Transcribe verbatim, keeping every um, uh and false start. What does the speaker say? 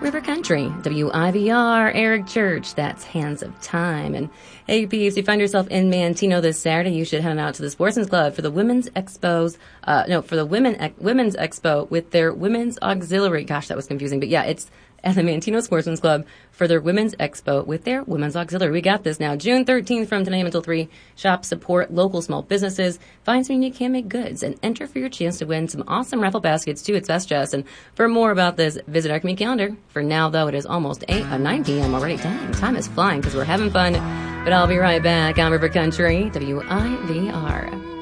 River Country, W I V R, Eric Church, that's Hands of Time. And hey, peeps, if you find yourself in Manteno this Saturday, you should head out to the Sportsman's Club for the Women's Expos, uh, no, for the Women, Women's Expo with their Women's Auxiliary. Gosh, that was confusing, but yeah, it's at the Manteno Sportsman's Club for their Women's Expo with their Women's Auxiliary. We got this now. June thirteenth from ten a.m. until three. Shop, support local small businesses. Find some unique handmade goods and enter for your chance to win some awesome raffle baskets too at Best Dress. And for more about this, visit our community calendar. For now, though, it is almost eight, uh, nine p.m. already. Dang, time is flying because we're having fun. But I'll be right back on River Country, W I V R.